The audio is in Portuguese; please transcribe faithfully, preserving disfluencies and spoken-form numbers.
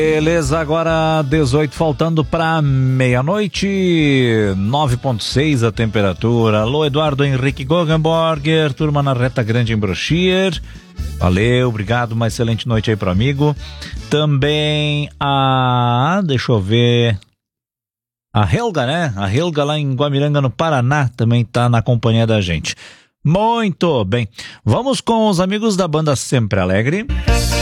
Beleza, agora dezoito faltando para meia-noite, nove ponto seis a temperatura. Alô, Eduardo Henrique Goggenborger, turma na Reta Grande em Brochier. Valeu, obrigado, uma excelente noite aí pro amigo. Também a, deixa eu ver, a Helga, né? A Helga lá em Guamiranga, no Paraná, também tá na companhia da gente. Muito bem, vamos com os amigos da banda Sempre Alegre.